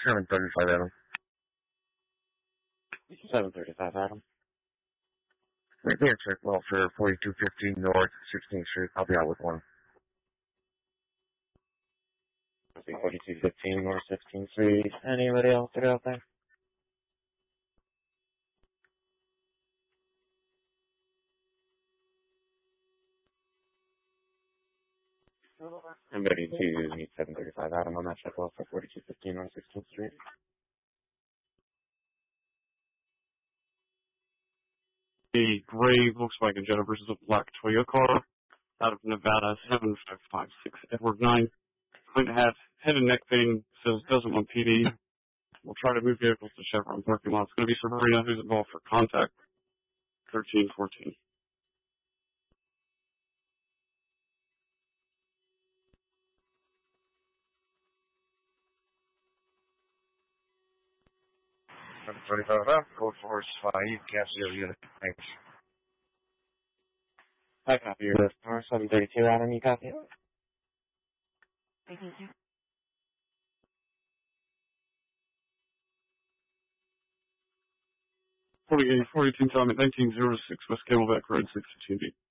735, Adam. 735, Adam. Maybe a check well for 4215 North 16th Street. I'll be out with one. 4215 North 16th Street. Anybody else to go out there? I'm ready to meet 735 Adam on that check well for 4215 North 16th Street. A gray Volkswagen Jetta versus a black Toyota car out of Nevada, 7556 Edward 9. Clint has head and neck pain, says doesn't want PD. We'll try to move vehicles to Chevron parking lot. It's going to be Sabrina who's involved for contact 1314. Code Force 5, Casio unit. Thanks. I copy your list. 732 Adam, you copy it? Thank you. 42 time at 1906 West Camelback Road, 62B.